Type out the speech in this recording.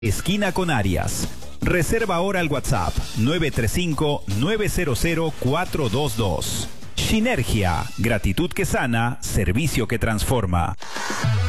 esquina con Arias. Reserva ahora al WhatsApp 935-900-422. Sinergia, gratitud que sana, servicio que transforma.